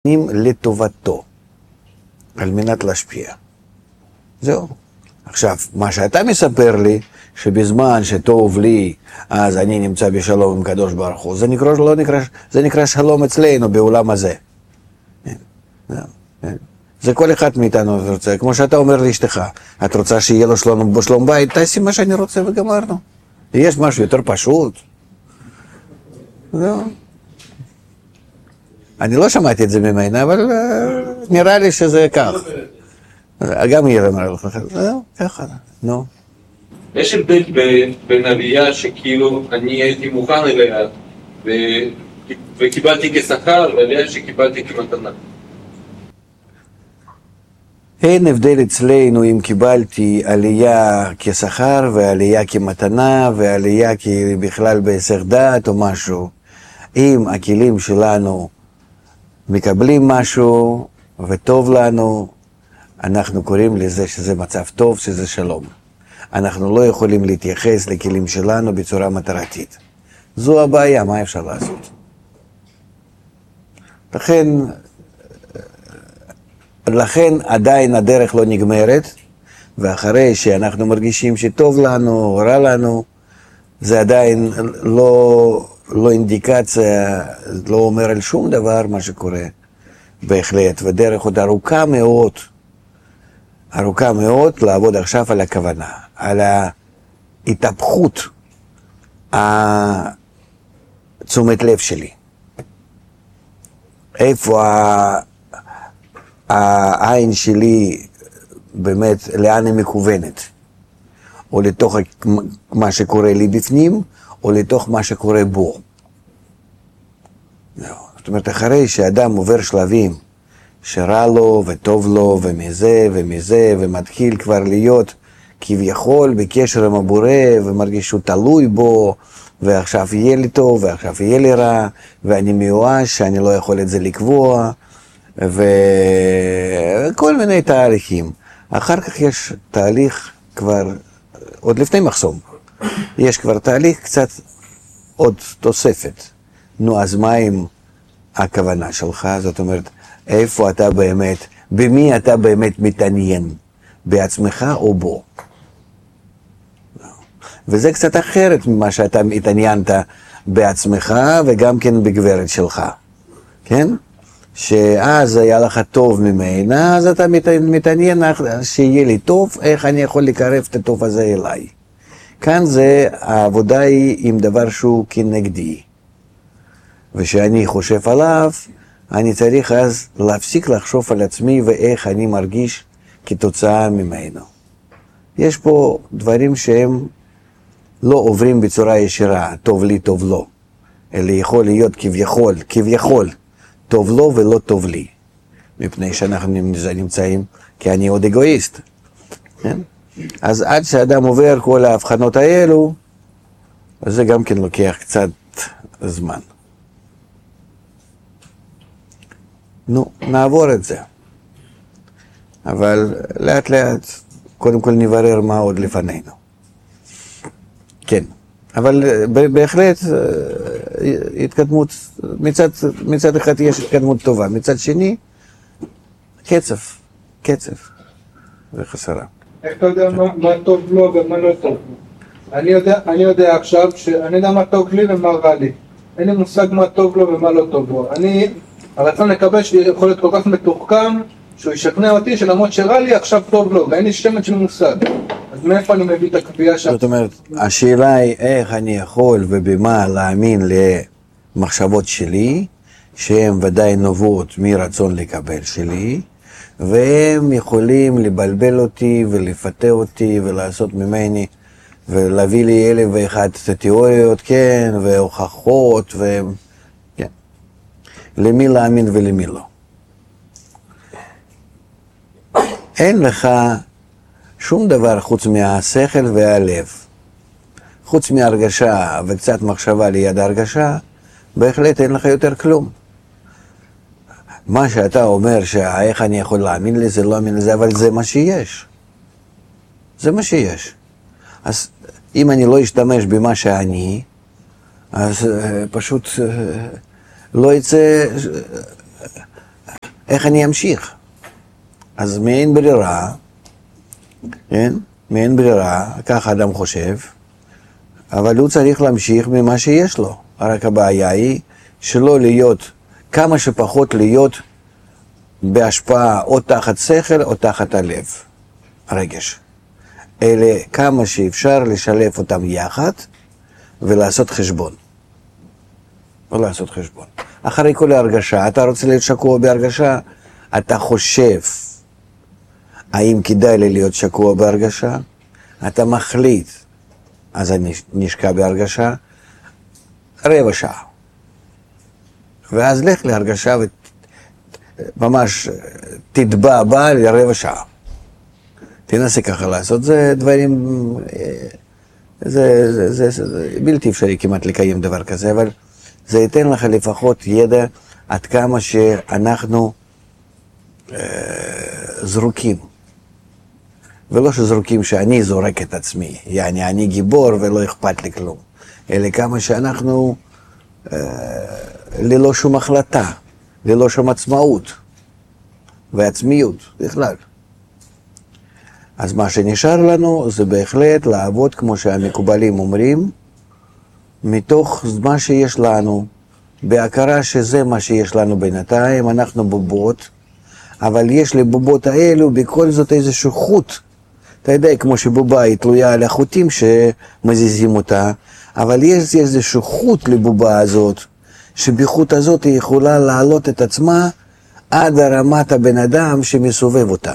לטובתו, על מנת להשפיע. זהו. עכשיו, מה שאתה מספר לי, שבזמן שטוב לי, אז אני נמצא בשלום עם קדוש ברוך הוא, זה נקרא שלום אצלנו בעולם הזה. זה כל אחד מאיתנו רוצה, כמו שאתה אומר לאשתך, את רוצה שיהיה לו שלום בית, תעשי מה שאני רוצה וגמרנו. יש משהו יותר פשוט. זהו. אני לא שמעתי את זה ממנה, אבל נראה לי שזה כך. גם היא אמרה לך, זהו, ככה, נו. יש הבדל בין עלייה שכאילו אני הייתי מוכן אליה וקיבלתי כשכר, ועלייה שקיבלתי כמתנה. אין הבדל אצלנו אם קיבלתי עלייה כשכר ועלייה כמתנה ועלייה בכלל בהיסח דעת או משהו. אם הכלים שלנו מקבלים משהו וטוב לנו, אנחנו קוראים לזה שזה מצב טוב, שזה שלום. אנחנו לא יכולים להתייחס לכלים שלנו בצורה מטרתית. זו הבעיה, מה אפשר לעשות? לכן עדיין הדרך לא נגמרת, ואחרי שאנחנו מרגישים שטוב לנו, רע לנו, זה עדיין לא אינדיקציה, לא אומר על שום דבר מה שקורה בהחלט, ודרך עוד ארוכה מאוד לעבוד עכשיו על הכוונה, על ההתהפכות תשומת לב שלי. איפה העין שלי באמת, לאן היא מכוונת? או לתוך מה שקורה לי בפנים, או לתוך מה שקורה בו. זאת אומרת, אחרי שאדם עובר שלבים שרע לו וטוב לו ומזה ומתחיל כבר להיות כביכול בקשר עם הבורא ומרגיש שהוא תלוי בו, ועכשיו יהיה לי טוב ועכשיו יהיה לי רע ואני מיואש שאני לא יכול את זה לקבוע וכל מיני תהליכים. אחר כך יש תהליך כבר, עוד לפני מחסום, יש כבר תהליך קצת עוד תוספת. נו, אז מה עם הכוונה שלך? זאת אומרת, איפה אתה באמת, במי אתה באמת מתעניין? בעצמך או בו? וזה קצת אחרת ממה שאתה התעניינת בעצמך וגם כן בגברת שלך. כן? שאז היה לך טוב ממנה, אז אתה מתעניין שיהיה לי טוב, איך אני יכול לקרב את הטוב הזה אליי. כאן זה, העבודה היא עם דבר שהוא כנגדי. ושאני חושב עליו, אני צריך אז להפסיק לחשוב על עצמי ואיך אני מרגיש כתוצאה ממנו. יש פה דברים שהם לא עוברים בצורה ישירה, טוב לי, טוב לו. אלא יכול להיות כביכול, טוב לו ולא טוב לי. מפני שאנחנו נמצאים, כי אני עוד אגואיסט. כן? אז עד שאדם עובר כל ההבחנות האלו, זה גם כן לוקח קצת זמן. נו, נעבור את זה. אבל לאט לאט, קודם כל נברר מה עוד לפנינו. כן, אבל בהחלט התקדמות, מצד אחד יש התקדמות טובה, מצד שני, קצב וחסרה. איך אתה יודע מה טוב לו ומה לא טוב לו? אני יודע עכשיו שאני יודע מה טוב לי ומה רע לי. אין לי מושג מה טוב לו ומה לא טוב לו. הרצון לקבל שיכול להיות כל כך מתוחכם, שהוא ישכנע אותי שלמרות שרע לי עכשיו טוב לו, ואין לי שמץ של מושג. אז מאיפה אני מביא את הקביעה שם? זאת אומרת, השאלה היא איך אני יכול ובמה להאמין למחשבות שלי, שהן ודאי נובעות מרצון לקבל שלי, והם יכולים לבלבל אותי ולפתה אותי ולעשות ממני, ולהביא לי 1001 תיאוריות, כן, והוכחות, כן. למי להאמין ולמי לא. אין לך שום דבר חוץ מהשכל והלב. חוץ מהרגשה וקצת מחשבה ליד הרגשה, בהחלט אין לך יותר כלום. מה שאתה אומר שאיך אני יכול להאמין לזה, לא להאמין לזה, אבל זה מה שיש. זה מה שיש. אז אם אני לא אשתמש במה שאני, אז פשוט לא יצא איך אני אמשיך? אז מאין ברירה, כן? מאין ברירה, ככה אדם חושב, אבל הוא צריך להמשיך ממה שיש לו. רק הבעיה היא שלא להיות, כמה שפחות להיות בהשפעה או תחת שכל או תחת הלב, הרגש. אלה כמה שאפשר לשלב אותם יחד ולעשות חשבון. ולעשות חשבון. אחרי כל ההרגשה, אתה רוצה להיות שקוע בהרגשה, אתה חושב האם כדאי לי להיות שקוע בהרגשה, אתה מחליט, אז אני נשקע בהרגשה, רבע שעה. ואז לך להרגשה וממש תטבע בה לרבע שעה. תנסה ככה לעשות, זה דברים, זה בלתי אפשרי כמעט לקיים דבר כזה, אבל זה ייתן לך לפחות ידע עד כמה שאנחנו זרוקים. ולא שזרוקים שאני זורק את עצמי, יעני אני גיבור ולא אכפת לי כלום, אלא כמה שאנחנו ללא שום החלטה, ללא שום עצמאות ועצמיות בכלל. אז מה שנשאר לנו זה בהחלט לעבוד כמו שהמקובלים אומרים, מתוך מה שיש לנו, בהכרה שזה מה שיש לנו בינתיים, אנחנו בובות, אבל יש לבובות האלו בכל זאת איזשהו חוט. אתה יודע, כמו שבובה היא תלויה על החוטים שמזיזים אותה, אבל יש איזשהו חוט לבובה הזאת, שבחוט הזאת היא יכולה להעלות את עצמה עד הרמת הבן אדם שמסובב אותה.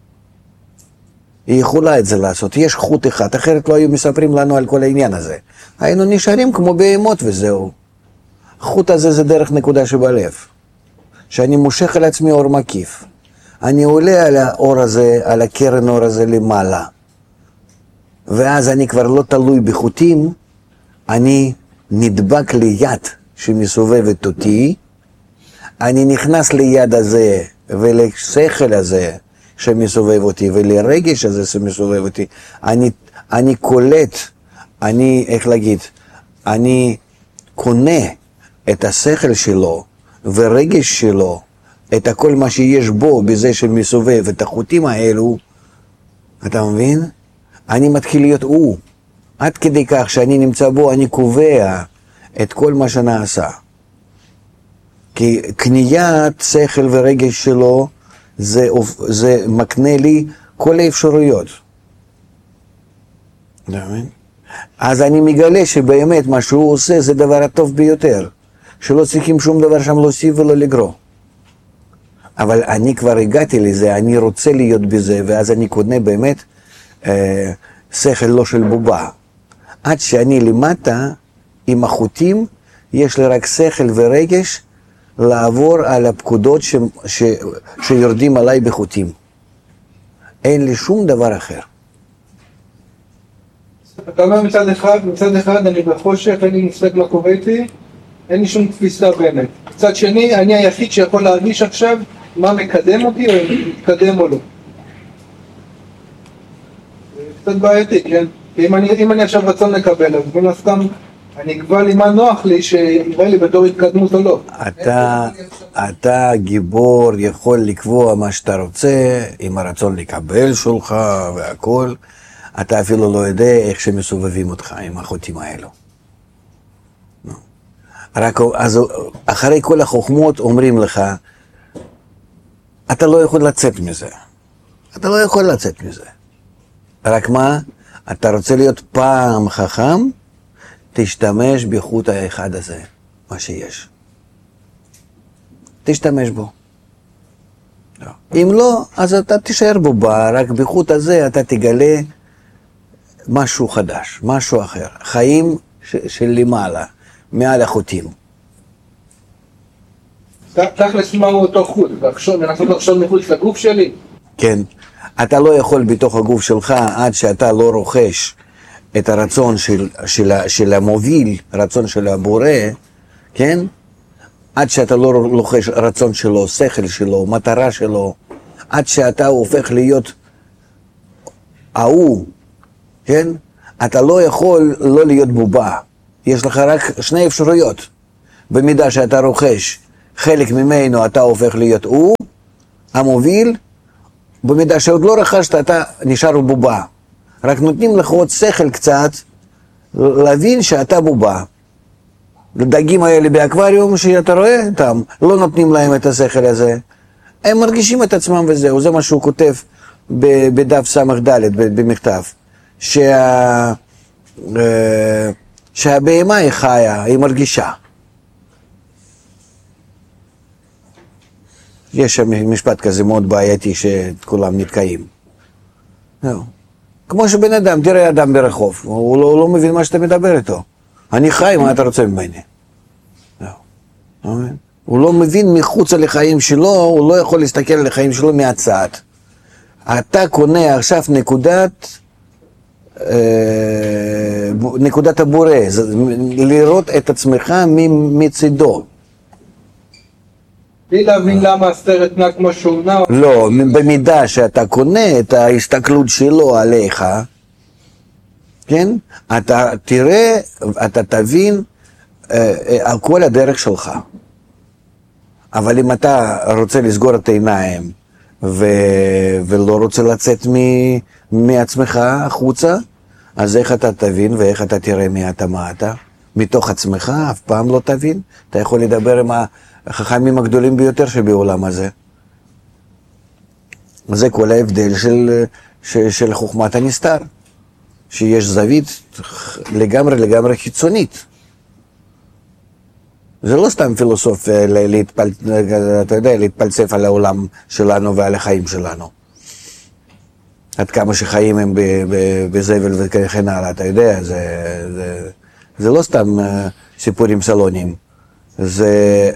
היא יכולה את זה לעשות, יש חוט אחד, אחרת לא היו מספרים לנו על כל העניין הזה. היינו נשארים כמו בהמות וזהו. החוט הזה זה דרך נקודה שבלב, שאני מושך על עצמי אור מקיף. אני עולה על האור הזה, על הקרן אור הזה למעלה. ואז אני כבר לא תלוי בחוטים, אני נדבק ליד שמסובבת אותי, אני נכנס ליד הזה ולשכל הזה שמסובב אותי ולרגש הזה שמסובב אותי, אני קולט, איך להגיד, אני קונה את השכל שלו ורגש שלו, את הכל מה שיש בו בזה שמסובב את החוטים האלו, אתה מבין? אני מתחיל להיות הוא. עד כדי כך שאני נמצא בו, אני קובע את כל מה שנעשה. כי קניית שכל ורגש שלו, זה מקנה לי כל האפשרויות. אתה מבין? אז אני מגלה שבאמת מה שהוא עושה זה דבר הטוב ביותר. שלא צריכים שום דבר שם להוסיף ולא לגרוע. אבל אני כבר הגעתי לזה, אני רוצה להיות בזה, ואז אני קונה באמת שכל לא של בובה. עד שאני למטה, עם החוטים, יש לי רק שכל ורגש לעבור על הפקודות שיורדים עליי בחוטים. אין לי שום דבר אחר. אתה אומר מצד אחד אני בחושך, אין לי מושג מה קורה איתי, אין לי שום תפיסה באמת. מצד שני, אני היחיד שיכול להרגיש עכשיו מה מקדם אותי או מתקדם או לא. זה קצת בעייתי, כן? כי אם אני עכשיו רצון לקבל, אז מן הסתם אני אקבע לי מה נוח לי שיראה לי בתור התקדמות או לא. אתה גיבור, יכול לקבוע מה שאתה רוצה, עם הרצון לקבל שלך והכל. אתה אפילו לא יודע איך שמסובבים אותך עם החוטים האלו. רק אז אחרי כל החוכמות אומרים לך, אתה לא יכול לצאת מזה. אתה לא יכול לצאת מזה. רק מה? אתה רוצה להיות פעם חכם? תשתמש בחוט האחד הזה, מה שיש. תשתמש בו. אם לא, אז אתה תישאר בו, רק בחוט הזה אתה תגלה משהו חדש, משהו אחר. חיים של למעלה, מעל החוטים. תכלס מהו אותו חוט? לנסות לחשוב מחוץ לגוף שלי? כן. אתה לא יכול בתוך הגוף שלך עד שאתה לא רוכש את הרצון של המוביל, רצון של הבורא, כן? עד שאתה לא רוכש רצון שלו, שכל שלו, מטרה שלו, עד שאתה הופך להיות ההוא, כן? אתה לא יכול לא להיות בובה. יש לך רק שני אפשרויות. במידה שאתה רוכש חלק ממנו אתה הופך להיות הוא, המוביל, במידה שעוד לא רכשת, אתה נשאר בובה. רק נותנים לך עוד שכל קצת, להבין שאתה בובה. לדגים האלה באקווריום שאתה רואה אותם, לא נותנים להם את השכל הזה. הם מרגישים את עצמם וזהו, זה מה שהוא כותב בדף סמך ד' במכתב. שהבהמה היא חיה, היא מרגישה. יש שם משפט כזה מאוד בעייתי שכולם נתקעים. זהו. כמו שבן אדם, תראה אדם ברחוב, הוא לא מבין מה שאתה מדבר איתו. אני חי, מה אתה רוצה ממני? הוא לא מבין מחוץ לחיים שלו, הוא לא יכול להסתכל על החיים שלו מהצד. אתה קונה עכשיו נקודת הבורא, לראות את עצמך מצידו. בלי להבין למה הסרט נע כמו שהוא נע. לא, במידה שאתה קונה את ההסתכלות שלו עליך, כן? אתה תראה, אתה תבין על כל הדרך שלך. אבל אם אתה רוצה לסגור את העיניים ולא רוצה לצאת מעצמך החוצה, אז איך אתה תבין ואיך אתה תראה מי אתה מה אתה? מתוך עצמך אף פעם לא תבין. אתה יכול לדבר עם החכמים הגדולים ביותר שבעולם הזה. זה כל ההבדל של חוכמת הנסתר, שיש זווית לגמרי חיצונית. זה לא סתם פילוסוף אתה יודע, להתפלסף על העולם שלנו ועל החיים שלנו. עד כמה שחיים הם בזבל וכן הלאה, אתה יודע, זה לא סתם סיפורים סלוניים. זה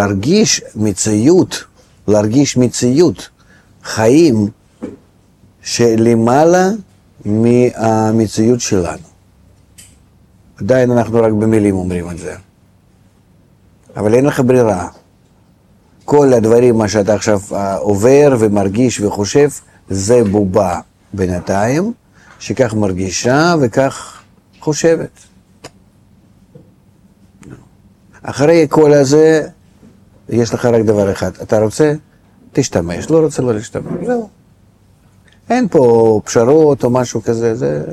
להרגיש מציאות, חיים שלמעלה מהמציאות שלנו. עדיין אנחנו רק במילים אומרים את זה. אבל אין לך ברירה. כל הדברים, מה שאתה עכשיו עובר ומרגיש וחושב, זה בובה בינתיים, שכך מרגישה וכך חושבת. אחרי כל הזה, יש לך רק דבר אחד. אתה רוצה? תשתמש. לא רוצה? לא להשתמש. זהו. אין פה פשרות או משהו כזה. זה...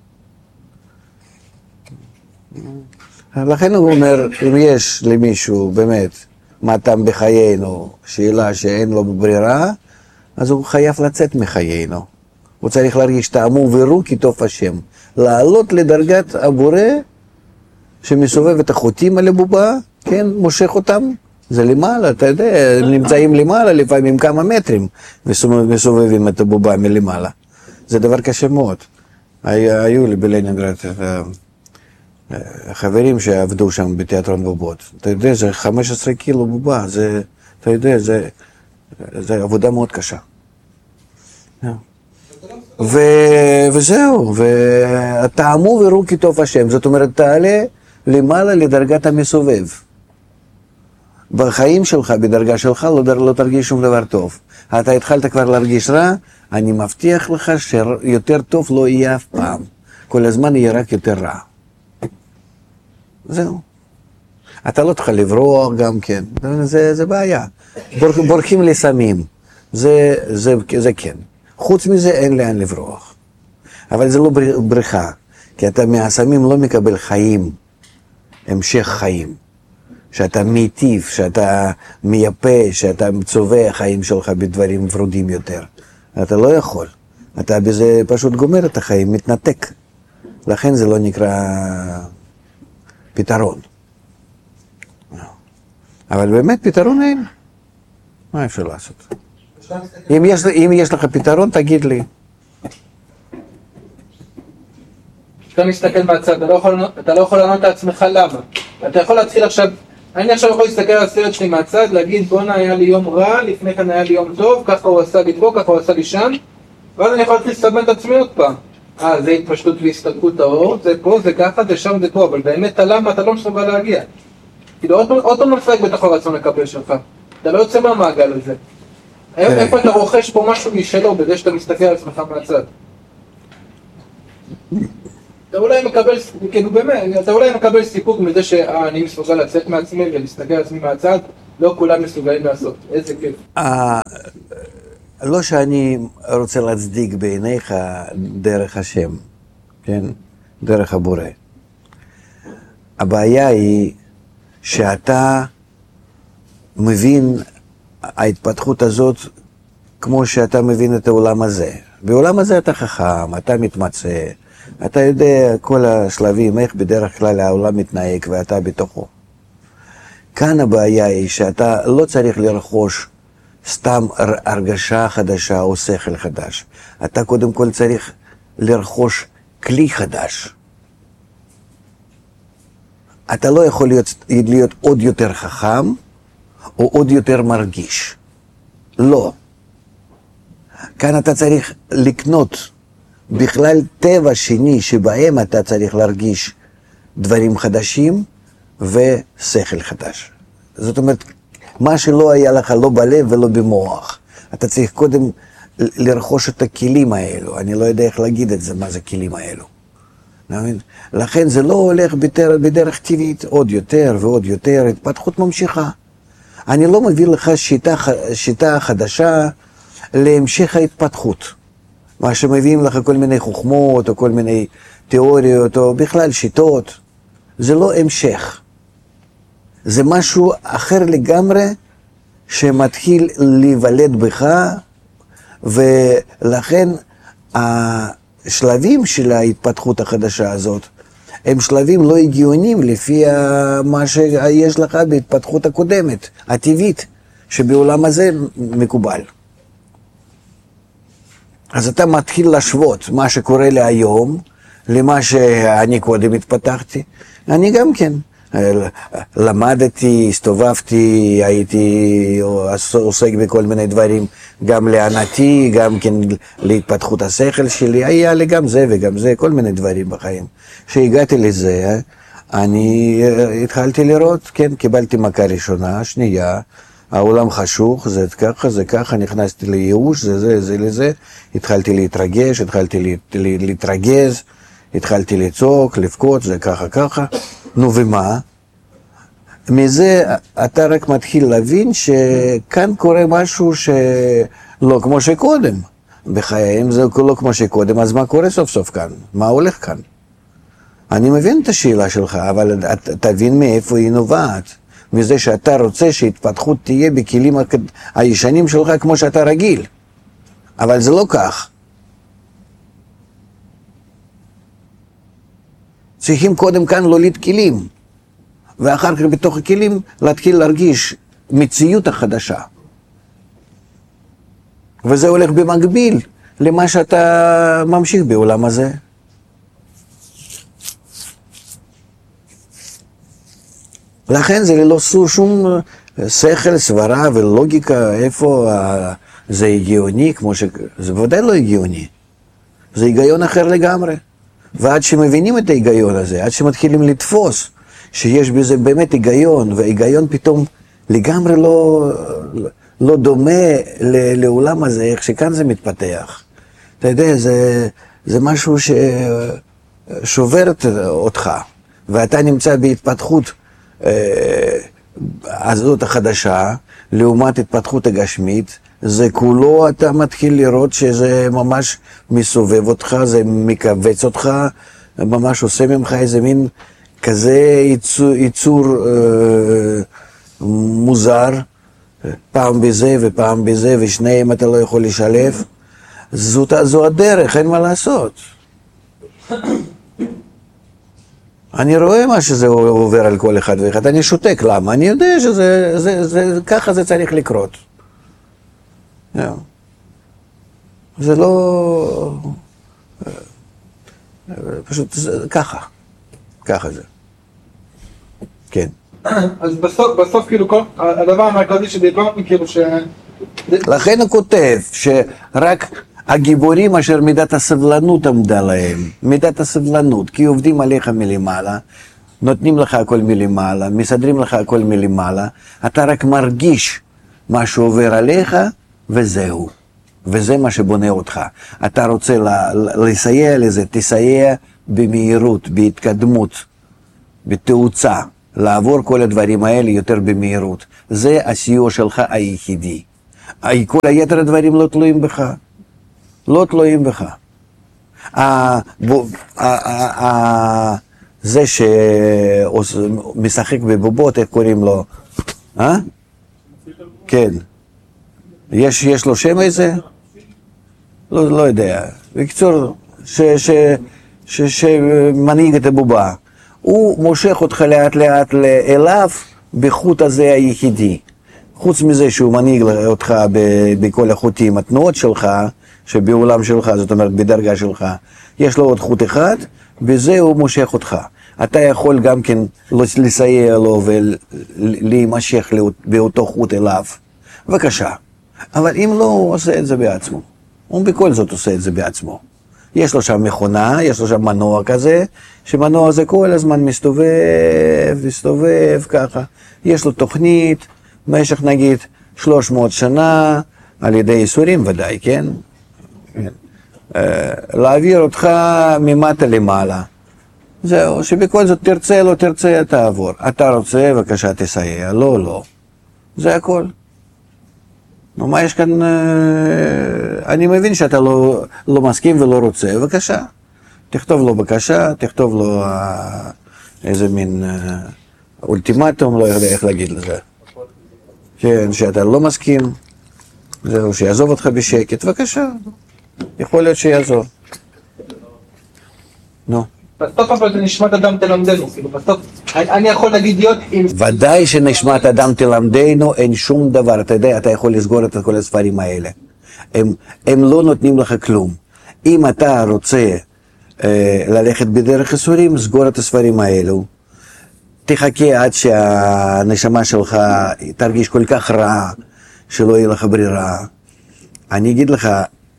לכן הוא אומר, אם יש למישהו באמת מה טעם בחיינו, שאלה שאין לו ברירה, אז הוא חייב לצאת מחיינו. הוא צריך להרגיש טעמו ורו כי טוב השם. לעלות לדרגת הבורא שמסובב את החוטים על הבובה, כן, מושך אותם, זה למעלה, אתה יודע, הם נמצאים למעלה לפעמים כמה מטרים, מסובבים את הבובה מלמעלה. זה דבר קשה מאוד. היו לי בלנינגרד חברים שעבדו שם בתיאטרון בובות. אתה יודע, זה 15 קילו בובה, זה, אתה יודע, זה עבודה מאוד קשה. וזהו, וטעמו וראו כי טוב השם, זאת אומרת, תעלה למעלה לדרגת המסובב. בחיים שלך, בדרגה שלך, לא תרגיש שום דבר טוב. אתה התחלת כבר להרגיש רע, אני מבטיח לך שיותר טוב לא יהיה אף פעם. כל הזמן יהיה רק יותר רע. זהו. אתה לא תוכל לברוח גם כן, זה בעיה. בורחים לסמים, זה כן. חוץ מזה אין לאן לברוח. אבל זה לא בריחה, כי אתה מהסמים לא מקבל חיים, המשך חיים. שאתה מיטיב, שאתה מייפה, שאתה צובע חיים שלך בדברים ורודים יותר. אתה לא יכול. אתה בזה פשוט גומר את החיים, מתנתק. לכן זה לא נקרא פתרון. אבל באמת פתרון אין. מה אפשר לעשות? אם יש לך פתרון, תגיד לי. אתה מסתכל מהצד, אתה לא יכול לענות לעצמך למה. אתה יכול להתחיל עכשיו, אני עכשיו יכול להסתכל על הסרט שלי מהצד, להגיד בונה היה לי יום רע, לפני כן היה לי יום טוב, ככה הוא עשה לי פה, ככה הוא עשה לי שם, ואז אני יכול להתחיל לסתמן את עצמי עוד פעם. זה התפשטות והסתלקות האור, זה פה, זה ככה, זה שם, זה פה, אבל באמת הלמה אתה לא מסוגל להגיע. כאילו עוד פעם נפרק בתוך הרצון לקבל שלך, אתה לא יוצא מהמעגל הזה. איפה אתה רוכש פה משהו משלו בזה שאתה מסתכל על עצמך מהצד? אתה אולי מקבל, כאילו באמת, אתה אולי מקבל סיפוק מזה שאני מסוגל לצאת מעצמי ולהסתכל על עצמי מהצד, לא כולם מסוגלים לעשות, איזה כיף. לא שאני רוצה להצדיק בעיניך דרך השם, כן? דרך הבורא. הבעיה היא שאתה מבין ההתפתחות הזאת כמו שאתה מבין את העולם הזה. בעולם הזה אתה חכם, אתה מתמצא, אתה יודע כל השלבים, איך בדרך כלל העולם מתנהג ואתה בתוכו. כאן הבעיה היא שאתה לא צריך לרכוש סתם הרגשה חדשה או שכל חדש. אתה קודם כל צריך לרכוש כלי חדש. אתה לא יכול להיות עוד יותר חכם או עוד יותר מרגיש. לא. כאן אתה צריך לקנות בכלל טבע שני שבהם אתה צריך להרגיש דברים חדשים ושכל חדש. זאת אומרת, מה שלא היה לך לא בלב ולא במוח. אתה צריך קודם לרכוש את הכלים האלו. אני לא יודע איך להגיד את זה, מה זה הכלים האלו. לכן זה לא הולך בדרך טבעית עוד יותר ועוד יותר, התפתחות ממשיכה. אני לא מביא לך שיטה חדשה להמשך ההתפתחות. מה שמביאים לך כל מיני חוכמות או כל מיני תיאוריות או בכלל שיטות, זה לא המשך. זה משהו אחר לגמרי שמתחיל להיוולד בך, ולכן השלבים של ההתפתחות החדשה הזאת הם שלבים לא הגיוניים לפי מה שיש לך בהתפתחות הקודמת, הטבעית, שבעולם הזה מקובל. אז אתה מתחיל להשוות מה שקורה לי היום למה שאני קודם התפתחתי. אני גם כן למדתי, הסתובבתי, הייתי עוסק בכל מיני דברים, גם לענתי, גם כן להתפתחות השכל שלי, היה לי גם זה וגם זה, כל מיני דברים בחיים. כשהגעתי לזה, אני התחלתי לראות, כן, קיבלתי מכה ראשונה, שנייה, העולם חשוך, זה ככה, זה ככה, נכנסתי לייאוש, זה לזה, התחלתי להתרגש, התחלתי להתרגז, התחלתי לצעוק, לבכות, זה ככה. נו ומה? מזה אתה רק מתחיל להבין שכאן קורה משהו שלא כמו שקודם. בחיים זה לא כמו שקודם, אז מה קורה סוף סוף כאן? מה הולך כאן? אני מבין את השאלה שלך, אבל תבין מאיפה היא נובעת. מזה שאתה רוצה שהתפתחות תהיה בכלים הישנים שלך כמו שאתה רגיל. אבל זה לא כך. צריכים קודם כאן להוליד כלים, ואחר כך בתוך הכלים להתחיל להרגיש מציאות החדשה. וזה הולך במקביל למה שאתה ממשיך בעולם הזה. לכן זה לא שום שכל, סברה ולוגיקה, איפה זה הגיוני, כמו זה בוודאי לא הגיוני. זה היגיון אחר לגמרי. ועד שמבינים את ההיגיון הזה, עד שמתחילים לתפוס שיש בזה באמת היגיון, וההיגיון פתאום לגמרי לא דומה לעולם הזה, איך שכאן זה מתפתח. אתה יודע, זה משהו ששובר אותך, ואתה נמצא בהתפתחות הזאת החדשה, לעומת התפתחות הגשמית, זה כולו אתה מתחיל לראות שזה ממש מסובב אותך, זה מקבץ אותך, ממש עושה ממך איזה מין כזה ייצור מוזר, פעם בזה ופעם בזה, ושניהם אתה לא יכול לשלב. זו הדרך, אין מה לעשות. אני רואה מה שזה עובר על כל אחד ואחד, אני שותק, למה? אני יודע ככה זה צריך לקרות. זה לא... פשוט ככה זה. כן. אז בסוף כאילו הדבר המרכזי שדיברנו כאילו ש... לכן הוא כותב שרק הגיבורים אשר מידת הסבלנות עמדה להם, מידת הסבלנות, כי עובדים עליך מלמעלה, נותנים לך הכל מלמעלה, מסדרים לך הכל מלמעלה, אתה רק מרגיש מה שעובר עליך וזהו. וזה מה שבונה אותך. אתה רוצה לסייע לזה, תסייע במהירות, בהתקדמות, בתאוצה, לעבור כל הדברים האלה יותר במהירות. זה הסיוע שלך היחידי. כל היתר הדברים לא תלויים בך. לא תלויים בך. זה שמשחק בבובות, איך קוראים לו? כן. יש לו שם איזה? לא יודע. בקיצור, שמנהיג את הבובה. הוא מושך אותך לאט לאט אליו בחוט הזה היחידי. חוץ מזה שהוא מנהיג אותך בכל החוטים, התנועות שלך, שבעולם שלך, זאת אומרת בדרגה שלך, יש לו עוד חוט אחד, בזה הוא מושך אותך. אתה יכול גם כן לסייע לו ולהימשך באותו חוט אליו. בבקשה. אבל אם לא, הוא עושה את זה בעצמו. הוא בכל זאת עושה את זה בעצמו. יש לו שם מכונה, יש לו שם מנוע כזה, שמנוע הזה כל הזמן מסתובב ככה. יש לו תוכנית, במשך נגיד 300 שנה, על ידי ייסורים ודאי, כן? להעביר אותך ממטה למעלה. זהו, שבכל זאת תרצה, לא תרצה, תעבור. אתה רוצה, בבקשה תסייע, לא. זה הכל. נו, מה יש כאן? אני מבין שאתה לא מסכים ולא רוצה, בבקשה. תכתוב לו בקשה, תכתוב לו איזה מין אולטימטום, לא יודע איך להגיד לזה. כן, שאתה לא מסכים, זהו, שיעזוב אותך בשקט, בבקשה. יכול להיות שיעזוב. נו. בסוף אבל זה נשמת אדם תלמדנו, כאילו בסוף אני יכול להגיד להיות עם... ודאי שנשמת אדם תלמדנו, אין שום דבר, אתה יודע, אתה יכול לסגור את כל הספרים האלה. הם לא נותנים לך כלום. אם אתה רוצה ללכת בדרך ייסורים, סגור את הספרים האלו. תחכה עד שהנשמה שלך תרגיש כל כך רע, שלא יהיה לך ברירה. אני אגיד לך,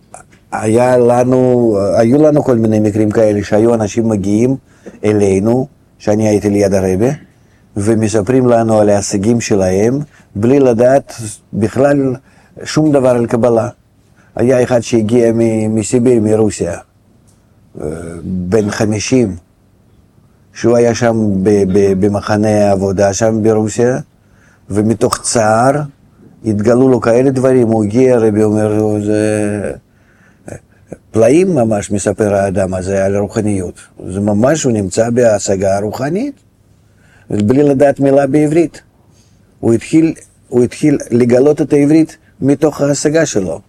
היו לנו כל מיני מקרים כאלה שהיו אנשים מגיעים אלינו, שאני הייתי ליד הרבי, ומספרים לנו על ההישגים שלהם, בלי לדעת בכלל שום דבר על קבלה. היה אחד שהגיע מסיביר, מרוסיה, בן 50, שהוא היה שם במחנה העבודה, שם ברוסיה, ומתוך צער התגלו לו כאלה דברים, הוא הגיע, הרבי אומר, זה... פלאים ממש מספר האדם הזה על רוחניות. זה ממש, הוא נמצא בהשגה הרוחנית, בלי לדעת מילה בעברית. הוא התחיל לגלות את העברית מתוך ההשגה שלו.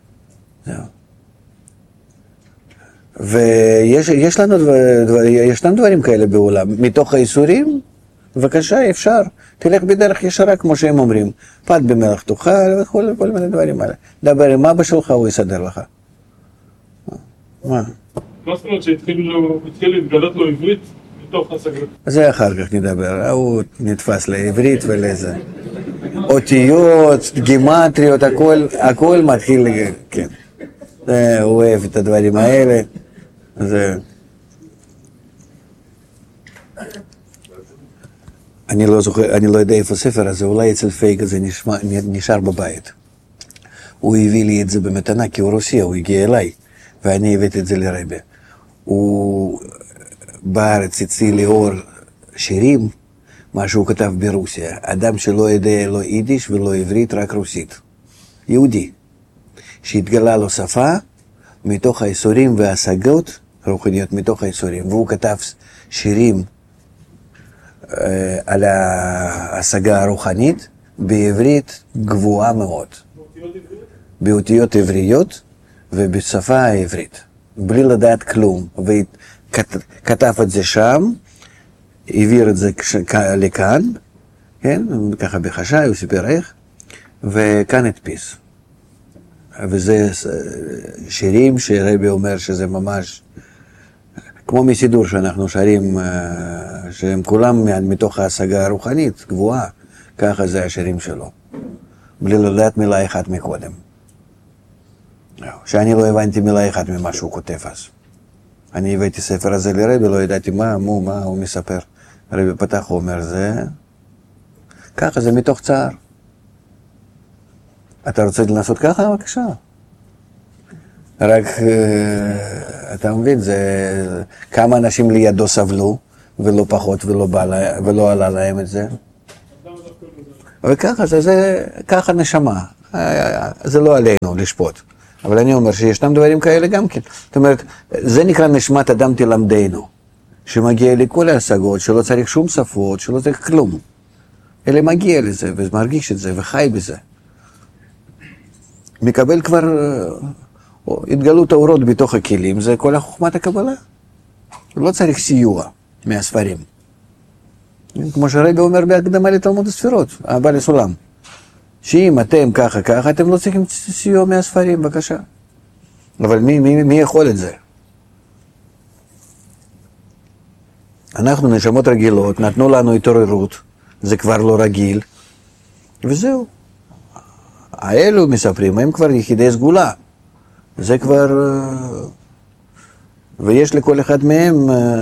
ויש לנו דברים כאלה בעולם. מתוך האיסורים, בבקשה, אפשר. תלך בדרך ישרה, כמו שהם אומרים. פת במלח תאכל וכל מיני דברים האלה. דבר עם אבא שלך, הוא יסדר לך. מה? מה זאת אומרת שהתחיל להתגלות לו עברית מתוך השגות? זה אחר כך נדבר, הוא נתפס לעברית ולזה. אותיות, גימטריות, הכל מתחיל, כן. הוא אוהב את הדברים האלה. אני לא זוכר, אני לא יודע איפה הספר הזה, אולי אצל פייק הזה נשאר בבית. הוא הביא לי את זה במתנה, כי הוא רוסי, הוא הגיע אליי. ואני הבאתי את זה לרבי. הוא בארץ הציע לאור שירים, מה שהוא כתב ברוסיה. אדם שלא יודע לא יידיש ולא עברית, רק רוסית. יהודי. שהתגלה לו שפה מתוך האיסורים וההשגות, רוחניות מתוך האיסורים. והוא כתב שירים על ההשגה הרוחנית בעברית גבוהה מאוד. באותיות עבריות. ובשפה העברית, בלי לדעת כלום, וכתב את זה שם, העביר את זה לכאן, כן, ככה בחשאי, הוא סיפר איך, וכאן הדפיס. וזה שירים שרבי אומר שזה ממש, כמו מסידור שאנחנו שרים, שהם כולם מתוך ההשגה הרוחנית, גבוהה, ככה זה השירים שלו, בלי לדעת מילה אחת מקודם. שאני לא הבנתי מילה אחת ממה שהוא כותב אז. אני הבאתי ספר הזה לרבי, לא ידעתי מה הוא מספר. הרבי פתח, הוא אומר, זה... ככה, זה מתוך צער. אתה רוצה לנסות ככה? בבקשה. רק, אתה מבין, זה... כמה אנשים לידו סבלו, ולא פחות, ולא עלה להם את זה. וככה, זה ככה נשמה. זה לא עלינו לשפוט. אבל אני אומר שישנם דברים כאלה גם כן. זאת אומרת, זה נקרא נשמת אדם תלמדנו, שמגיע לכל ההשגות, שלא צריך שום שפות, שלא צריך כלום. אלא מגיע לזה, ומרגיש את זה, וחי בזה. מקבל כבר התגלות האורות בתוך הכלים, זה כל החוכמת הקבלה. לא צריך סיוע מהספרים. כמו שהרבי אומר בהקדמה לתלמוד הספירות, הבעל הסולם. שאם אתם ככה ככה, אתם לא צריכים סיוע מהספרים, בבקשה. אבל מי יכול את זה? אנחנו נשמות רגילות, נתנו לנו התעוררות, זה כבר לא רגיל, וזהו. האלו מספרים, הם כבר יחידי סגולה. זה כבר... ויש לכל אחד מהם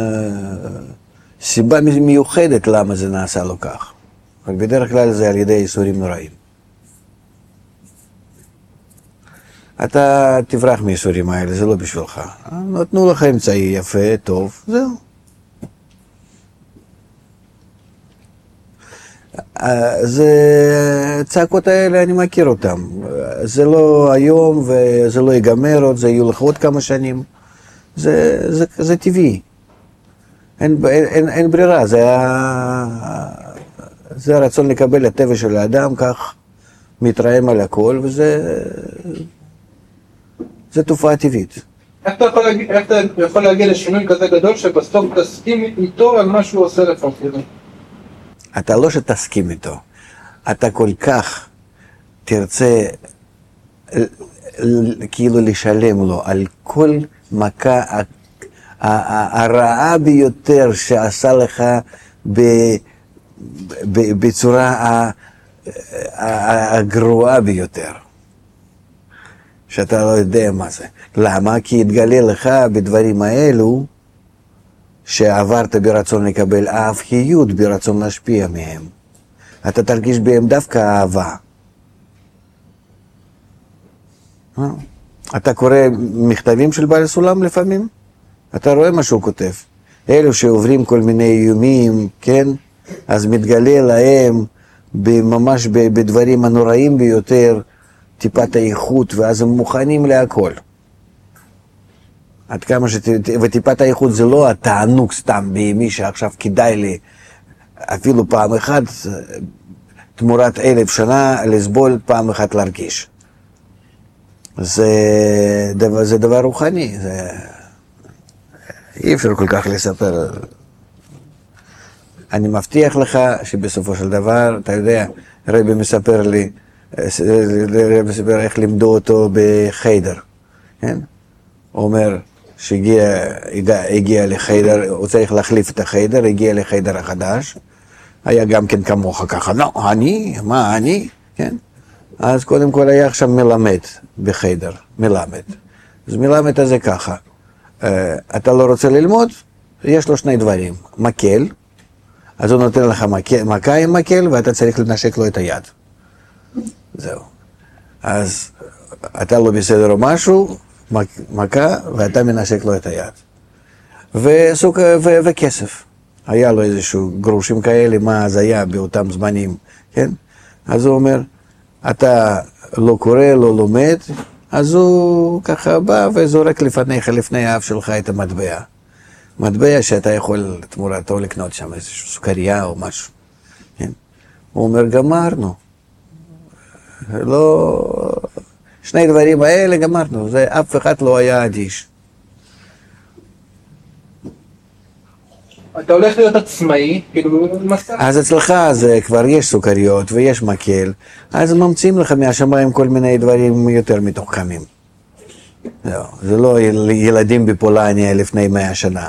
סיבה מיוחדת למה זה נעשה לו כך. אבל בדרך כלל זה על ידי איסורים נוראים. אתה תברח מאיסורים האלה, זה לא בשבילך. נתנו לך אמצעי יפה, טוב, זהו. זה צעקות האלה, אני מכיר אותם. זה לא היום וזה לא ייגמר עוד, זה יהיו לך עוד כמה שנים. זה טבעי. אין ברירה, זה הרצון לקבל הטבע של האדם, כך מתרעם על הכל, זה תופעה טבעית. איך אתה יכול להגיע לשינוי כזה גדול שבסוף תסכים איתו על מה שהוא עושה לפעמים? אתה לא שתסכים איתו, אתה כל כך תרצה כאילו לשלם לו על כל מכה הרעה ביותר שעשה לך בצורה הגרועה ביותר. שאתה לא יודע מה זה. למה? כי יתגלה לך בדברים האלו שעברת ברצון לקבל אהביות, ברצון להשפיע מהם. אתה תרגיש בהם דווקא אהבה. אתה קורא מכתבים של בעל הסולם לפעמים? אתה רואה מה שהוא כותב. אלו שעוברים כל מיני איומים, כן? אז מתגלה להם ממש בדברים הנוראים ביותר, טיפת האיכות, ואז הם מוכנים להכל. עד כמה וטיפת האיכות זה לא התענוג סתם בימי שעכשיו כדאי לי אפילו פעם אחת, תמורת 1000 שנה לסבול, פעם אחת להרגיש. זה דבר רוחני, אי אפשר כל כך לספר. אני מבטיח לך שבסופו של דבר, אתה יודע, רבי מספר לי, איך לימדו אותו בחיידר, כן? הוא אומר שהגיע לחיידר, הוא צריך להחליף את החיידר, הגיע לחיידר החדש, היה גם כן כמוך ככה, לא, מה אני, כן? אז קודם כל היה עכשיו מלמד בחיידר, מלמד. אז מלמד הזה ככה, אתה לא רוצה ללמוד, יש לו שני דברים, מקל, אז הוא נותן לך מכה עם מקל ואתה צריך לנשק לו את היד. זהו. אז אתה לא בסדר או משהו, מכה, ואתה מנשק לו את היד. וכסף. היה לו איזשהו גרושים כאלה, מה אז היה באותם זמנים, כן? אז הוא אומר, אתה לא קורא, לא לומד, אז הוא ככה בא וזורק לפניך, לפני האף שלך את המטבע. מטבע שאתה יכול תמורתו לקנות שם איזושהי סוכריה או משהו. כן? הוא אומר, גמרנו. לא... שני דברים האלה גמרנו, זה אף אחד לא היה אדיש. אתה הולך להיות עצמאי, כאילו מסע. אז אצלך זה כבר יש סוכריות ויש מקל, אז ממציאים לך מהשמיים כל מיני דברים יותר מתוחכמים. זה לא ילדים בפולניה לפני 100 שנה.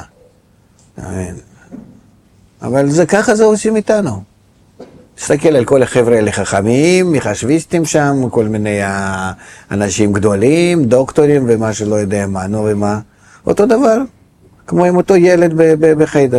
אבל זה ככה זה עושים איתנו. תסתכל על כל החבר'ה האלה חכמים, מחשביסטים שם, כל מיני אנשים גדולים, דוקטורים ומה שלא יודע מה, נו ומה. אותו דבר, כמו עם אותו ילד בחיידר.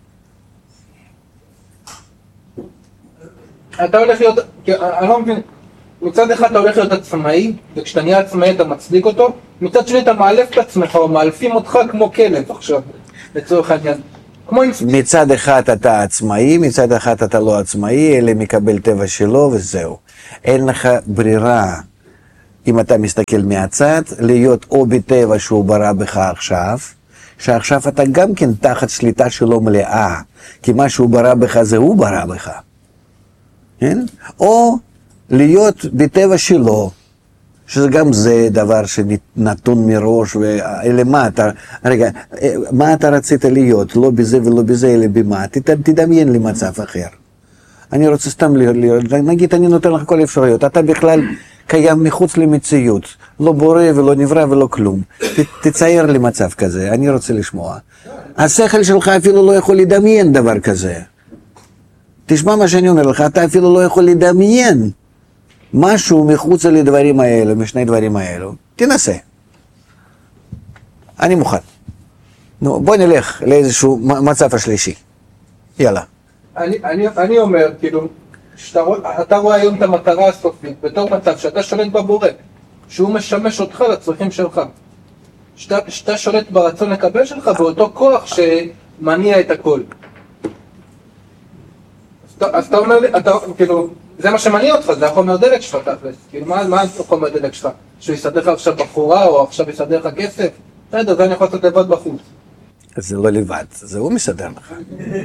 אתה הולך להיות, אני לא מבין, מצד אחד אתה הולך להיות עצמאי, וכשאתה נהיה עצמאי אתה מצדיק אותו, מצד שני אתה מאלף את עצמך, או מאלפים אותך כמו כלב עכשיו, לצורך העניין. מצד אחד אתה עצמאי, מצד אחד אתה לא עצמאי, אלא מקבל טבע שלו וזהו. אין לך ברירה אם אתה מסתכל מהצד, להיות או בטבע שהוא ברא בך עכשיו, שעכשיו אתה גם כן תחת שליטה שלו מלאה, כי מה שהוא ברא בך זה הוא ברא בך, כן? או להיות בטבע שלו, שזה גם זה דבר שנתון מראש, ולמה אתה, רגע, מה אתה רצית להיות? לא בזה ולא בזה, אלא במה? תדמיין לי מצב אחר. אני רוצה סתם להיות, נגיד אני נותן לך כל אפשרויות, אתה בכלל קיים מחוץ למציאות, לא בורא ולא נברא ולא כלום. תצייר לי מצב כזה, אני רוצה לשמוע. השכל שלך אפילו לא יכול לדמיין דבר כזה. תשמע מה שאני אומר לך, אתה אפילו לא יכול לדמיין משהו מחוץ לדברים האלו, משני דברים האלו. תנסה. אני מוכן. נו, בוא נלך לאיזשהו מצב השלישי. יאללה. אני אומר, כאילו, אתה רואה היום את המטרה הסופית, בתור מצב שאתה שולט בבורא, שהוא משמש אותך לצרכים שלך. שאתה שולט ברצון לקבל שלך, באותו כוח שמניע את הכל. אז אתה אומר לי, כאילו, זה מה שמניע אותך, זה החומר דלק שלך תכלס. כאילו, מה החומר דלק שלך? שהוא יסדר לך עכשיו בחורה, או עכשיו יסדר לך כסף? בסדר, זה אני יכול לעשות לבד בחוץ. זה לא לבד, זה הוא מסדר לך.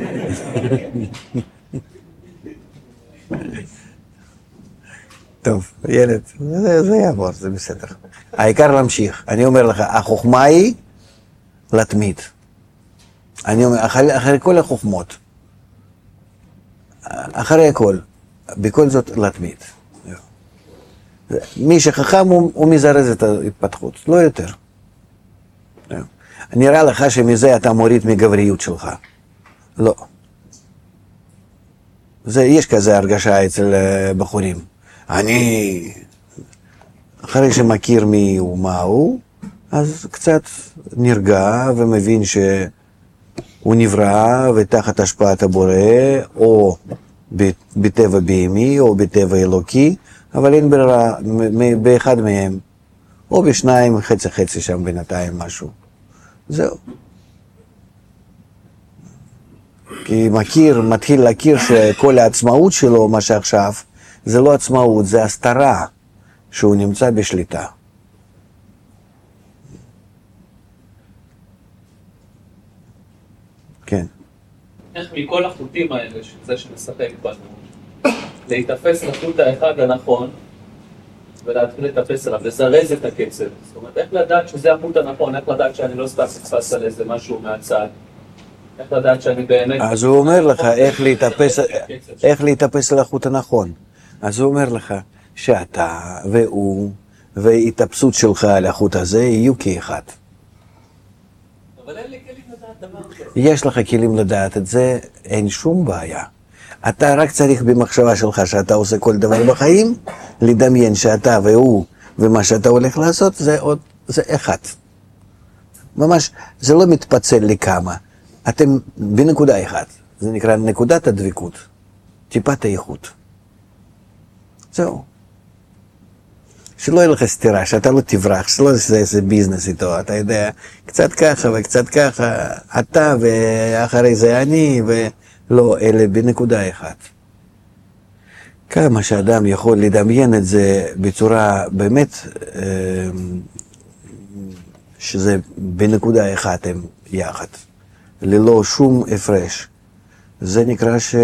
טוב, ילד, זה יעבור, זה בסדר. העיקר להמשיך. אני אומר לך, החוכמה היא לתמיד. אני אומר, אחרי כל החוכמות, אחרי הכל, בכל זאת לתמיד. מי שחכם הוא מזרז את ההתפתחות, לא יותר. נראה לך שמזה אתה מוריד מגבריות שלך. לא. יש כזה הרגשה אצל בחורים. אני, אחרי שמכיר מי הוא מה הוא, אז קצת נרגע ומבין שהוא נברא ותחת השפעת הבורא, או בטבע בהמי או בטבע אלוקי, אבל אין ברירה באחד מהם, או בשניים, חצי חצי שם בינתיים משהו. זהו. כי מתחיל להכיר שכל העצמאות שלו, מה שעכשיו, זה לא עצמאות, זה הסתרה שהוא נמצא בשליטה. כן. איך מכל החוטים האלה, שזה שמשחק בנו, להתאפס לחוט האחד הנכון, ולהתחיל לטפס עליו, לזרז את הקצב. זאת אומרת, איך לדעת שזה החוט הנכון, איך לדעת שאני לא סתם נתפס על איזה משהו מהצד, איך לדעת שאני באמת... אז הוא אומר לך איך להתאפס על החוט הנכון. אז הוא אומר לך שאתה והוא וההתאפסות שלך על החוט הזה יהיו כאחד. אבל אין לי כלים לדעת דבר כזה. יש לך כלים לדעת את זה, אין שום בעיה. אתה רק צריך במחשבה שלך שאתה עושה כל דבר בחיים, לדמיין שאתה והוא ומה שאתה הולך לעשות זה אחד. ממש, זה לא מתפצל לכמה. אתם בנקודה אחת. זה נקרא נקודת הדבקות. טיפת האיכות. זהו. שלא יהיה לך סתירה, שאתה לא תברח, שלא יעשה איזה ביזנס איתו, אתה יודע, קצת ככה וקצת ככה, אתה ואחרי זה אני, ולא, אלה בנקודה אחת. כמה שאדם יכול לדמיין את זה בצורה באמת, שזה בנקודה אחת הם יחד, ללא שום הפרש. זה נקרא שהוא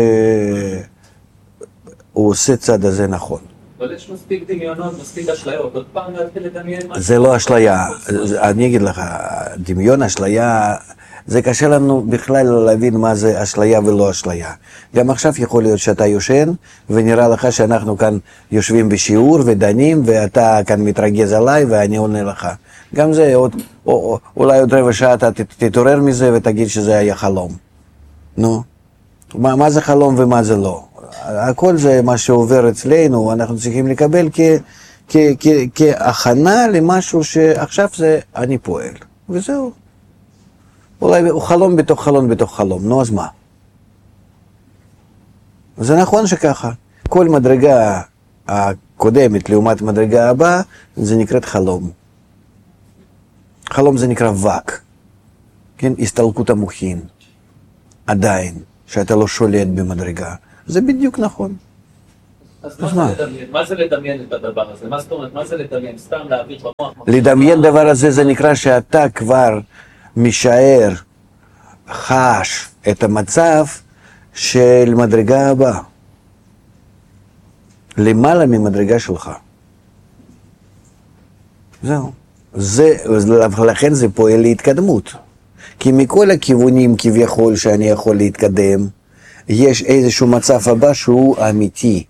עושה צד הזה נכון. אבל יש מספיק דמיונות, מספיק אשליות, עוד פעם להתחיל לדמיין משהו. זה לא אשליה, אני אגיד לך, דמיון אשליה, זה קשה לנו בכלל להבין מה זה אשליה ולא אשליה. גם עכשיו יכול להיות שאתה יושן, ונראה לך שאנחנו כאן יושבים בשיעור ודנים, ואתה כאן מתרגז עליי ואני עונה לך. גם זה, אולי עוד רבע שעה אתה תתעורר מזה ותגיד שזה היה חלום. נו, מה זה חלום ומה זה לא? הכל זה מה שעובר אצלנו, אנחנו צריכים לקבל כהכנה למשהו שעכשיו זה אני פועל, וזהו. אולי הוא חלום בתוך חלום בתוך חלום, נו אז מה? זה נכון שככה, כל מדרגה הקודמת לעומת מדרגה הבאה, זה נקראת חלום. חלום זה נקרא וק, כן? הסתלקות המוחין, עדיין, שאתה לא שולט במדרגה. זה בדיוק נכון. אז מה זה לדמיין את הדבר הזה? מה זאת אומרת, מה זה לדמיין? סתם להעביר במוח? לדמיין דבר הזה זה נקרא שאתה כבר משער, חש את המצב של מדרגה הבאה. למעלה ממדרגה שלך. זהו. לכן זה פועל להתקדמות. כי מכל הכיוונים כביכול שאני יכול להתקדם, יש איזשהו מצב הבא שהוא אמיתי.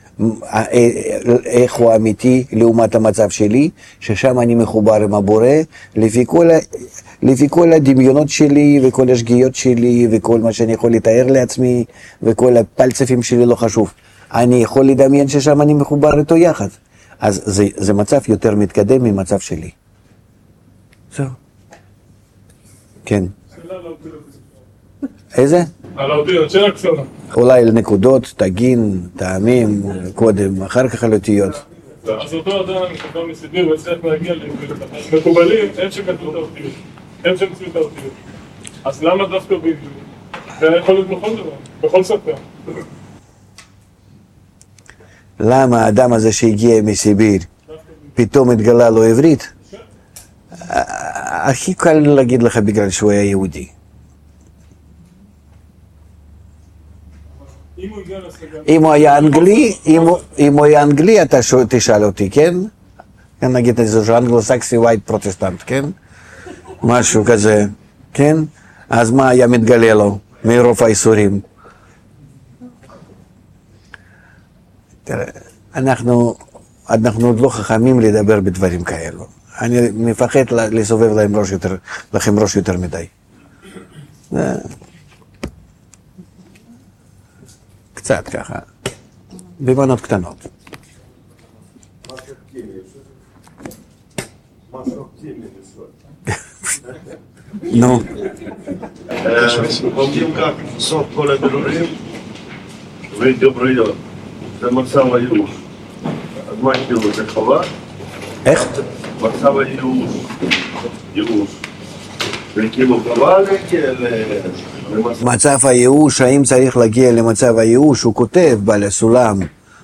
איך הוא אמיתי לעומת המצב שלי, ששם אני מחובר עם הבורא, לפי כל הדמיונות שלי וכל השגיאות שלי וכל מה שאני יכול לתאר לעצמי וכל הפלצפים שלי לא חשוב. אני יכול לדמיין ששם אני מחובר איתו יחד. אז זה מצב יותר מתקדם ממצב שלי. זהו. כן. שאלה לא אותיות. איזה? על האותיות, שאלה קצרה. אולי לנקודות, תגין, טעמים, קודם, אחר כך על אותיות. אז אותו אדם שכבר מסיביר והצליח להגיע מקובלים, הם שכתבו את האותיות. הם שמצאו את האותיות. אז למה דווקא בעברית? זה יכול להיות בכל דבר, בכל שפה. למה האדם הזה שהגיע מסיביר פתאום התגלה לו עברית? הכי קל להגיד לך בגלל שהוא היה יהודי. אם הוא היה אנגלי, אתה תשאל אותי, כן? נגיד איזה אנגלו-סקסי ווייט פרוטסטנט, כן? משהו כזה, כן? אז מה היה מתגלה לו מרוב האיסורים? תראה, אנחנו עוד לא חכמים לדבר בדברים כאלו. אני מפחד לסובב לכם ראש יותר מדי. קצת ככה, במנות קטנות. נו. Помним, как сок коля берурим, выйдем район. זה מצב הייאוש. אז מה כאילו זה חווה? איך? מצב הייאוש. ייאוש. זה כאילו חווה מצב הייאוש, האם צריך להגיע למצב הייאוש? הוא כותב בעל הסולם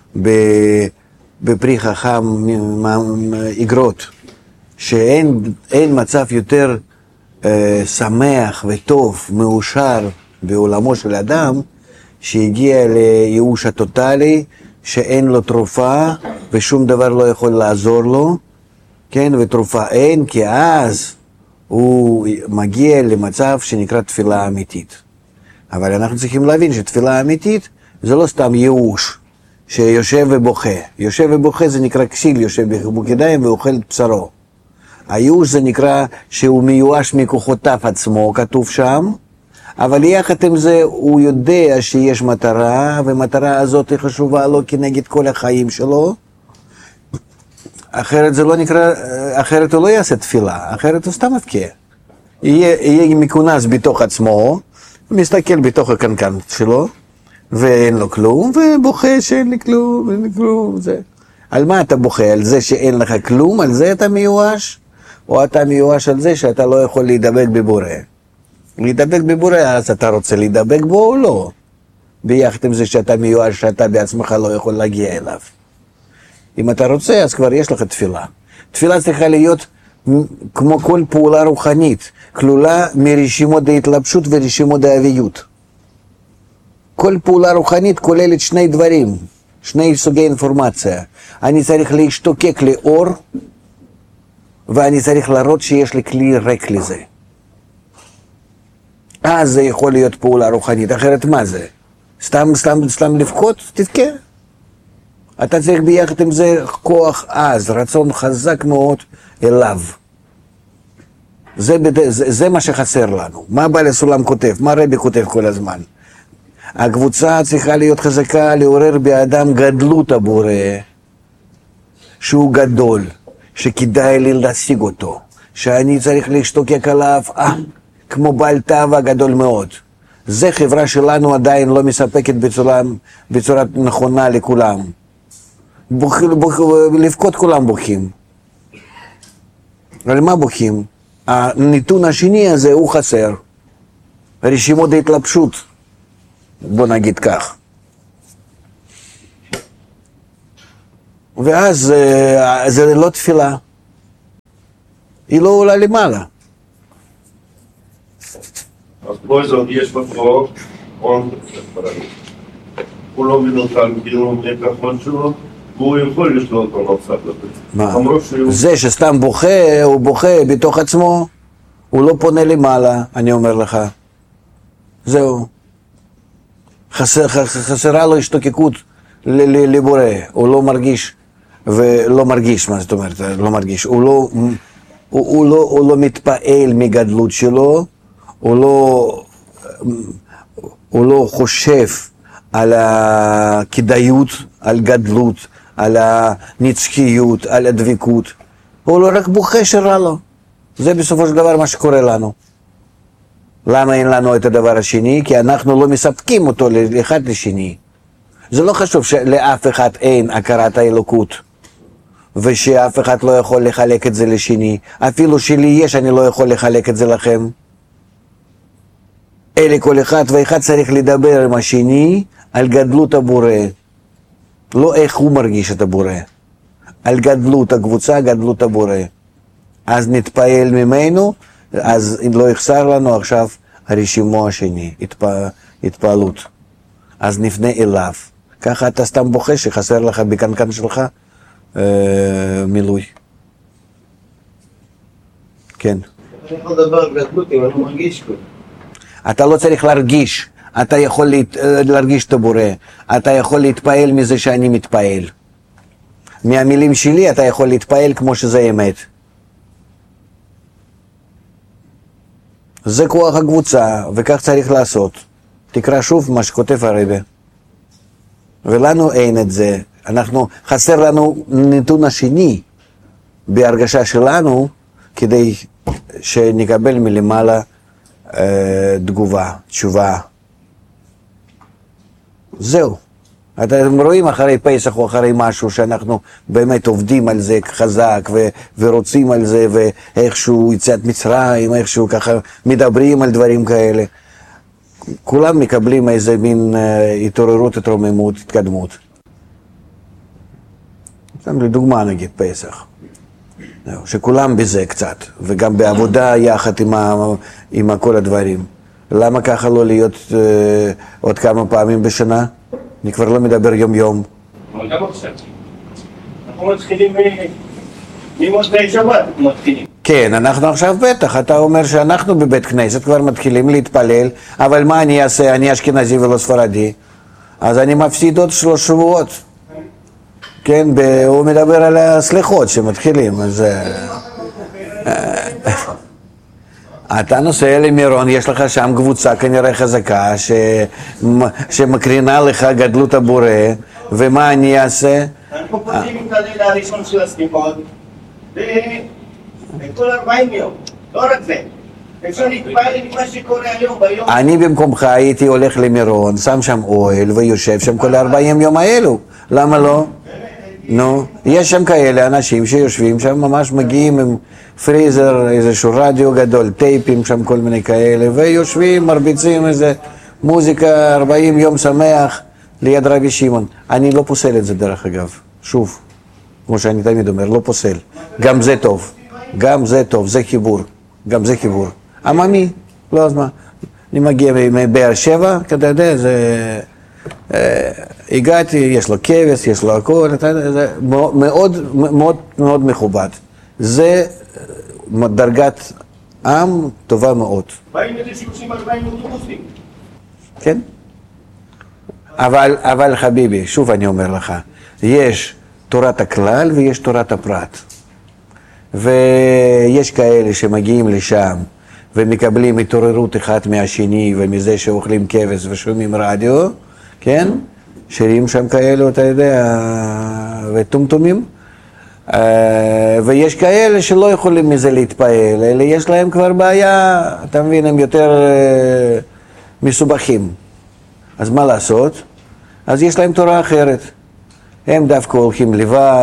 בפרי חכם איגרות, שאין מצב יותר שמח וטוב, מאושר בעולמו של אדם, שהגיע לייאוש הטוטלי, שאין לו תרופה ושום דבר לא יכול לעזור לו, כן, ותרופה אין, כי אז הוא מגיע למצב שנקרא תפילה אמיתית. אבל אנחנו צריכים להבין שתפילה אמיתית זה לא סתם ייאוש שיושב ובוכה. יושב ובוכה זה נקרא כסיל, יושב בחיבוק-ידיים ואוכל את בשרו. הייאוש זה נקרא שהוא מיואש מכוחותיו עצמו, כתוב שם, אבל יחד עם זה הוא יודע שיש מטרה, ומטרה הזאת היא חשובה לו כנגד כל החיים שלו. אחרת זה לא נקרא, אחרת הוא לא יעשה תפילה, אחרת הוא סתם מבכה. יהיה מכונס בתוך עצמו, מסתכל בתוך הקנקן שלו, ואין לו כלום, ובוכה שאין לי כלום, אין לי כלום, זה. על מה אתה בוכה? על זה שאין לך כלום? על זה אתה מיואש? או אתה מיואש על זה שאתה לא יכול להידבק בבורא? להידבק בבורא, אז אתה רוצה להידבק בו או לא? ביחד עם זה שאתה מיואש, שאתה בעצמך לא יכול להגיע אליו. אם אתה רוצה, אז כבר יש לך תפילה. תפילה צריכה להיות כמו כל פעולה רוחנית, כלולה מרשימות ההתלבשות ורשימות האביות. כל פעולה רוחנית כוללת שני דברים, שני סוגי אינפורמציה. אני צריך להשתוקק לאור, ואני צריך להראות שיש לי כלי ריק לזה. אז זה יכול להיות פעולה רוחנית, אחרת מה זה? סתם לבכות? תבכה. אתה צריך ביחד עם זה כוח עז, רצון חזק מאוד אליו. זה מה שחסר לנו. מה בעל הסולם כותב? מה רבי כותב כל הזמן? הקבוצה צריכה להיות חזקה, לעורר באדם גדלות הבורא, שהוא גדול, שכדאי לי להשיג אותו, שאני צריך להשתוקק עליו, כמו בעל תאווה גדול מאוד. זה חברה שלנו עדיין לא מספקת בצורה נכונה לכולם. לבכות כולם בוכים. על מה בוכים? הנתון השני הזה הוא חסר. רשימות ההתלבשות. בוא נגיד כך. ואז זה לא תפילה. היא לא עולה למעלה. אז בכל זאת יש בחוק, הוא לא מנותן כאילו מהכחון שלו, והוא יכול לשלוט במצב הזה. זה שסתם בוכה, הוא בוכה בתוך עצמו, הוא לא פונה למעלה, אני אומר לך. זהו. חסרה לו השתוקקות לבורא, הוא לא מרגיש, ולא מרגיש, מה זאת אומרת, לא מרגיש, הוא לא מתפעל מגדלות שלו, הוא לא חושב על הכדאיות, על גדלות, על הנצחיות, על הדבקות, הוא לא רק בוכה שרע לו. זה בסופו של דבר מה שקורה לנו. למה אין לנו את הדבר השני? כי אנחנו לא מספקים אותו לאחד לשני. זה לא חשוב שלאף אחד אין הכרת האלוקות, ושאף אחד לא יכול לחלק את זה לשני. אפילו שלי יש, אני לא יכול לחלק את זה לכם. אלה כל אחד ואחד צריך לדבר עם השני על גדלות הבורא. לא איך הוא מרגיש את הבורא. על גדלות הקבוצה, גדלות הבורא. אז נתפעל ממנו, אז אם לא יחסר לנו עכשיו הרשימו השני, התפעלות. אז נפנה אליו. ככה אתה סתם בוכה שחסר לך בקנקן שלך מילוי. כן. אני יכול לדבר גדלות אם אני מרגיש כל. אתה לא צריך להרגיש, אתה יכול להרגיש את הבורא, אתה יכול להתפעל מזה שאני מתפעל. מהמילים שלי אתה יכול להתפעל כמו שזה אמת. זה כוח הקבוצה, וכך צריך לעשות. תקרא שוב מה שכותב הרבי. ולנו אין את זה. חסר לנו נתון השני בהרגשה שלנו, כדי שנקבל מלמעלה תגובה, תשובה. זהו. אתם רואים אחרי פסח או אחרי משהו שאנחנו באמת עובדים על זה חזק ורוצים על זה, ואיכשהו יציאת מצרים, איכשהו ככה מדברים על דברים כאלה. כולם מקבלים איזה מין התעוררות, התרוממות, התקדמות. לדוגמה נגיד פסח. שכולם בזה קצת, וגם בעבודה יחד עם כל הדברים. למה ככה לא להיות עוד כמה פעמים בשנה? אני כבר לא מדבר יום-יום. אבל גם עכשיו. אנחנו מתחילים ממוצאי שבת, מתחילים. כן, אנחנו עכשיו בטח, אתה אומר שאנחנו בבית כנסת כבר מתחילים להתפלל, אבל מה אני אעשה? אני אשכנזי ולא ספרדי, אז אני מפסיד עוד 3 שבועות. כן, הוא מדבר על הסליחות שמתחילים, אז... אתה נוסע למירון, יש לך שם קבוצה כנראה חזקה שמקרינה לך גדלות הבורא, ומה אני אעשה? אנחנו פותחים את הלילה הראשון של הסליחות, וכל 40 יום, לא רק זה. אפשר להתפעל עם מה שקורה היום ביום. אני במקומך הייתי הולך למירון, שם שם אוהל ויושב שם כל 40 יום האלו, למה לא? נו, יש שם כאלה אנשים שיושבים שם, ממש מגיעים עם פריזר, איזשהו רדיו גדול, טייפים שם, כל מיני כאלה, ויושבים, מרביצים איזה מוזיקה, 40 יום שמח ליד רבי שמעון. אני לא פוסל את זה דרך אגב, שוב, כמו שאני תמיד אומר, לא פוסל. גם זה טוב, גם זה טוב, זה חיבור, גם זה חיבור. עממי, לא אז מה. אני מגיע מבאר שבע, אתה יודע, זה... הגעתי, יש לו כבש, יש לו הכל, זה מאוד מאוד מאוד מכובד. זה דרגת עם טובה מאוד. באים איזה 30-40 אוטובוסים. כן? אבל חביבי, שוב אני אומר לך, יש תורת הכלל ויש תורת הפרט. ויש כאלה שמגיעים לשם ומקבלים התעוררות אחד מהשני ומזה שאוכלים כבש ושומעים רדיו, כן? שירים שם כאלו, אתה יודע, וטומטומים. ויש כאלה שלא יכולים מזה להתפעל, אלא יש להם כבר בעיה, אתה מבין, הם יותר מסובכים. אז מה לעשות? אז יש להם תורה אחרת. הם דווקא הולכים לבד,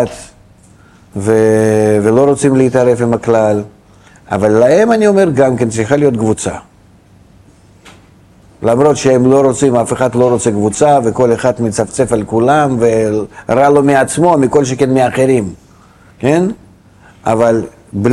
ולא רוצים להתערב עם הכלל. אבל להם אני אומר גם כן צריכה להיות קבוצה. למרות שהם לא רוצים, אף אחד לא רוצה קבוצה, וכל אחד מצפצף על כולם, ורע לו מעצמו, מכל שכן מאחרים, כן? אבל